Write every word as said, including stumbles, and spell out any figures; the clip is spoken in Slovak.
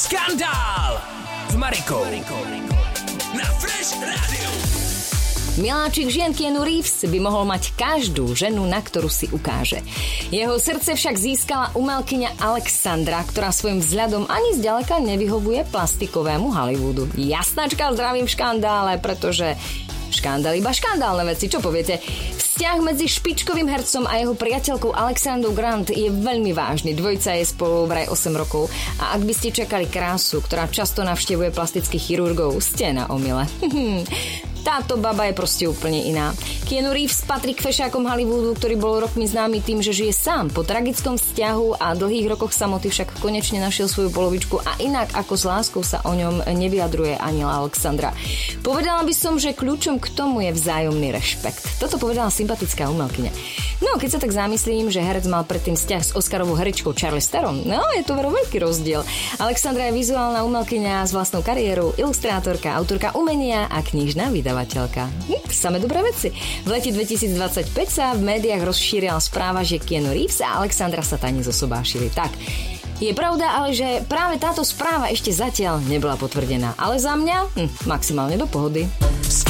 Skandál s Marikou na Fresh Radio. Miláčik žien Keanu Reeves by mohol mať každú ženu, na ktorú si ukáže. Jeho srdce však získala umelkyňa Alexandra, ktorá svojim vzhľadom ani zďaleka nevyhovuje plastikovému Hollywoodu. Jasnačka, zdravím v škandále, pretože škandál iba škandálne veci, čo poviete? Vzťah medzi špičkovým hercom a jeho priateľkou Alexandrou Grant je veľmi vážny. Dvojica je spolu vraj osem rokov a ak by ste čakali krásu, ktorá často navštevuje plastických chirurgov, ste na omyle. Táto baba je proste úplne iná. Keanu Reeves patrí k fešákom Hollywoodu, ktorý bol rokmi známy tým, že žije sám. Po tragickom vzťahu a dlhých rokoch samoty však konečne našiel svoju polovičku a inak ako s láskou sa o ňom nevyjadruje ani Alexandra. Povedala by som, že kľúčom k tomu je vzájomný rešpekt. Toto povedala sympatická umelkyňa. No, keď sa tak zamyslím, že herec mal predtým vzťah s Oscarovou herečkou Charlize Theron, no, je to veľký rozdiel. Alexandra je vizuálna umelkyňa s vlastnou kariérou, ilustrátorka, autorka umenia a knižná vydavateľka. Hm, same dobré veci. V lete dvetisícdvadsaťpäť sa v médiách rozšírila správa, že Keanu Reeves a Alexandra sa tajne zosobášili. Tak, je pravda, ale že práve táto správa ešte zatiaľ nebola potvrdená. Ale za mňa hm, maximálne do pohody.